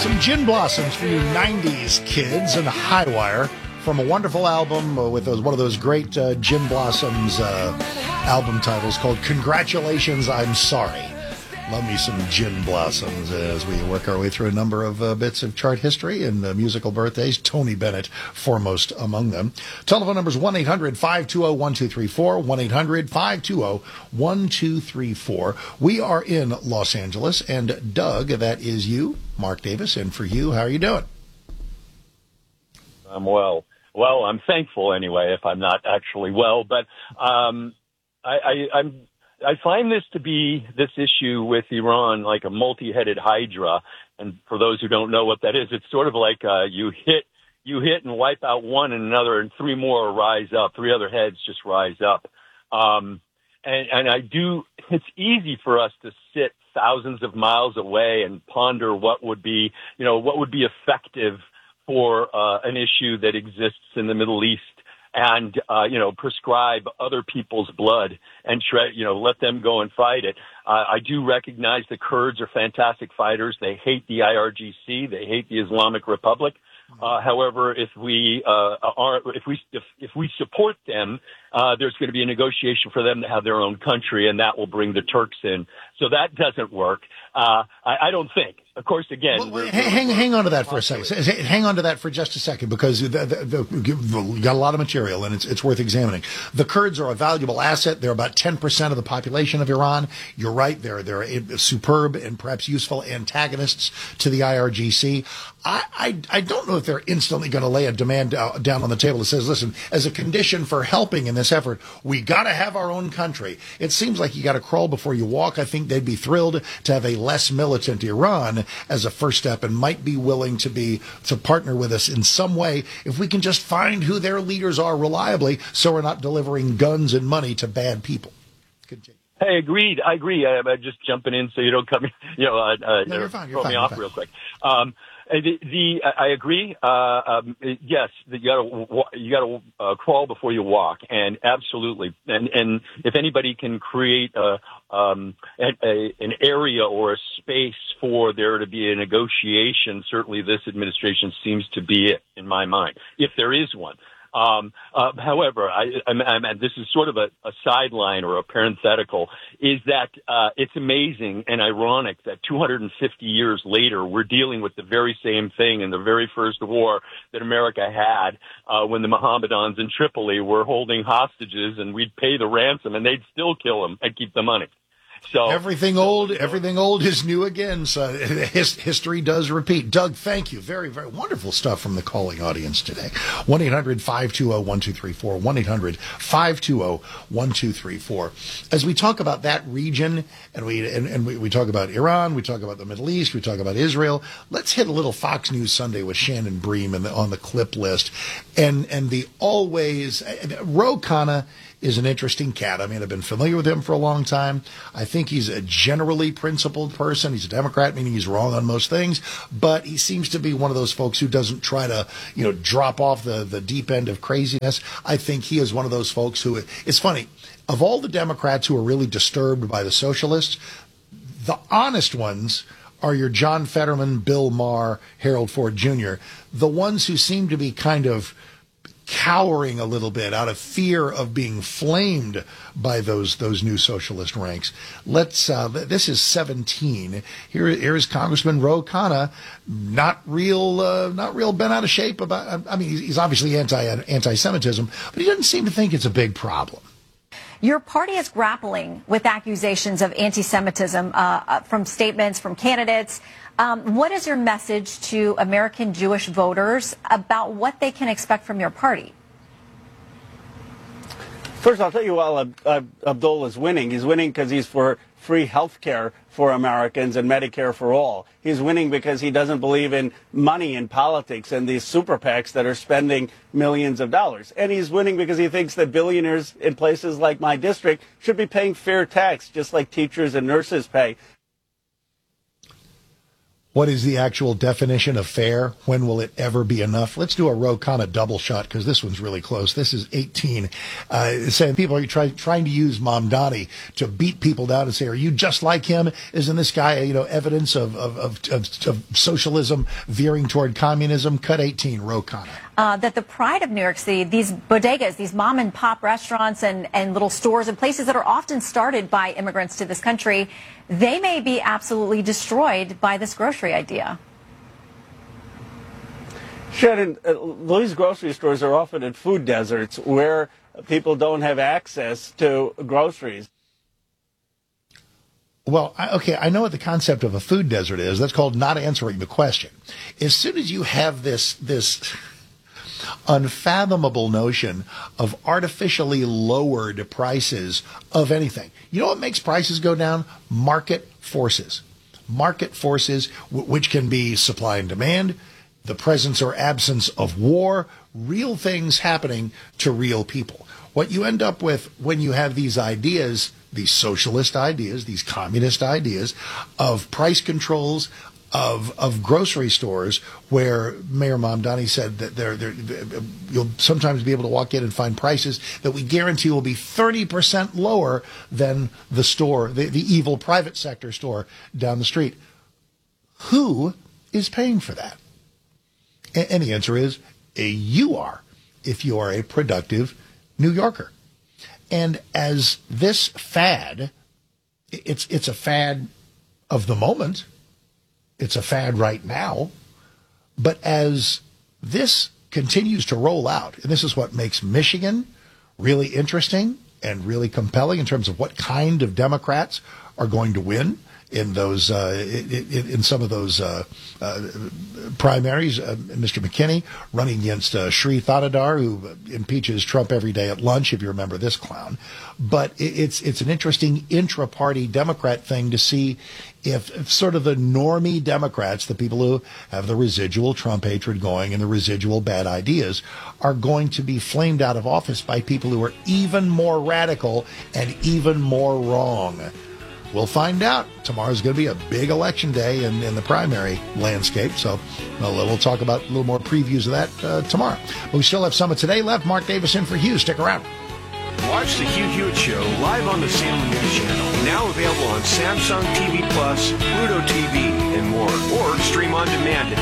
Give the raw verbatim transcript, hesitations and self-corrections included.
Some Gin Blossoms for you nineties kids and Highwire from a wonderful album uh, with those, one of those great uh, Gin Blossoms uh, album titles called Congratulations, I'm Sorry. Love me some Gin Blossoms as we work our way through a number of uh, bits of chart history and uh, musical birthdays. Tony Bennett foremost among them. Telephone number is one eight hundred five two zero one two three four, one eight hundred five two zero one two three four. We are in Los Angeles, and Doug, that is you, Mark Davis, and for you, how are you doing? I'm well. Well, I'm thankful anyway, if I'm not actually well, but um, I, I, I'm I find this to be, this issue with Iran, like a multi-headed hydra. And for those who don't know what that is, it's sort of like uh, you hit you hit and wipe out one and another, and three more rise up. Three other heads just rise up. Um, and, and I do, it's easy for us to sit thousands of miles away and ponder what would be, you know, what would be effective for uh, an issue that exists in the Middle East. And, uh, you know, prescribe other people's blood and, tre- you know, let them go and fight it. Uh, I do recognize the Kurds are fantastic fighters. They hate the I R G C. They hate the Islamic Republic. Uh, however, if we uh, are, if we if, if we support them, uh, there's going to be a negotiation for them to have their own country, and that will bring the Turks in. So that doesn't work. Uh, I, I don't think. Of course, again, well, we're, hang, we're, hang on to that for a second. Hang on to that for just a second, because the, the, the, you got a lot of material, and it's it's worth examining. The Kurds are a valuable asset. They're about ten percent of the population of Iran. You're right. They're they're superb and perhaps useful antagonists to the I R G C. I I, I don't know if they're instantly going to lay a demand uh, down on the table that says, listen, as a condition for helping in this effort, we got to have our own country. It seems like you got to crawl before you walk. I think they'd be thrilled to have a less militant Iran as a first step, and might be willing to be to partner with us in some way if we can just find who their leaders are reliably, so we're not delivering guns and money to bad people. Continue. Hey, agreed. I agree. I, I'm just jumping in so you don't come, you know, uh, uh, no, you're fine. You're throw fine. me You're off fine. real quick. Um, the, the I agree. Uh, um, yes, you got to you got to uh, crawl before you walk, and absolutely. And and if anybody can create a, um, a, a an area or a space for there to be a negotiation, certainly this administration seems to be it in my mind, if there is one. Um, uh, however, I, I'm, I'm, and this is sort of a, a sideline or a parenthetical, is that uh, it's amazing and ironic that two hundred fifty years later, we're dealing with the very same thing in the very first war that America had uh, when the Mohammedans in Tripoli were holding hostages, and we'd pay the ransom and they'd still kill them and keep the money. So everything old, everything old is new again. So his, history does repeat. Doug, thank you. Very, very wonderful stuff from the calling audience today. one eight hundred five two zero one two three four, one eight hundred five two zero one two three four. As we talk about that region, and we and, and we, we talk about Iran, we talk about the Middle East, we talk about Israel, let's hit a little Fox News Sunday with Shannon Bream in the, on the clip list. And, and the always, Ro Khanna is an interesting cat. I mean, I've been familiar with him for a long time. I think he's a generally principled person. He's a Democrat, meaning he's wrong on most things, but he seems to be one of those folks who doesn't try to, you know, drop off the, the deep end of craziness. I think he is one of those folks who, it's funny, of all the Democrats who are really disturbed by the socialists, the honest ones are your John Fetterman, Bill Maher, Harold Ford Junior, the ones who seem to be kind of cowering a little bit out of fear of being flamed by those those new socialist ranks. Let's. Uh, this is seventeen. Here, here is Congressman Ro Khanna, not real, uh, not real bent out of shape about. I mean, he's obviously anti anti-Semitism, but he doesn't seem to think it's a big problem. Your party is grappling with accusations of anti-Semitism uh, from statements from candidates. Um, what is your message to American Jewish voters about what they can expect from your party? First, I'll tell you while Ab- Ab- Abdul is winning, he's winning because he's for free health care for Americans and Medicare for all. He's winning because he doesn't believe in money in politics and these super PACs that are spending millions of dollars. And he's winning because he thinks that billionaires in places like my district should be paying fair tax, just like teachers and nurses pay. what is the actual definition of fair? When will it ever be enough? Let's do a Ro Khanna double shot because this one's really close. This is eighteen. Uh, saying people are try, trying to use Mamdani to beat people down and say, are you just like him? Isn't this guy, you know, evidence of, of, of, of, of socialism veering toward communism? Cut eighteen, Ro Khanna. Uh, that the pride of New York City, these bodegas, these mom and pop restaurants and, and little stores and places that are often started by immigrants to this country, they may be absolutely destroyed by this grocery idea. Shannon, uh, these grocery stores are often in food deserts where people don't have access to groceries. Well, I, okay, I know what the concept of a food desert is. That's called not answering the question. As soon as you have this this unfathomable notion of artificially lowered prices of anything, you know what makes prices go down? Market forces. Market forces, w- which can be supply and demand, the presence or absence of war, real things happening to real people. What you end up with when you have these ideas, these socialist ideas, these communist ideas of price controls, of of grocery stores, where Mayor Mamdani said that they're, they're, they're, you'll sometimes be able to walk in and find prices that we guarantee will be thirty percent lower than the store, the, the evil private sector store down the street. Who is paying for that? And the answer is you are, if you are a productive New Yorker. And as this fad, it's it's a fad of the moment. It's a fad right now. But as this continues to roll out, and this is what makes Michigan really interesting and really compelling in terms of what kind of Democrats are going to win in those uh, in, in some of those uh, uh, primaries. Uh, Mister McKinney running against uh, Sri Thanadar, who impeaches Trump every day at lunch, if you remember this clown. But it's it's an interesting intra-party Democrat thing to see if, if sort of the normie Democrats, the people who have the residual Trump hatred going and the residual bad ideas, are going to be flamed out of office by people who are even more radical and even more wrong. We'll find out. Tomorrow's going to be a big election day in, in the primary landscape. So well, we'll talk about a little more previews of that uh, tomorrow. But we still have some of today left. Mark Davis in for Hugh. Stick around. Watch the Hugh Hewitt Show live on the Salem News Channel. Now available on Samsung T V Plus, Pluto T V, and more. Or stream on demand at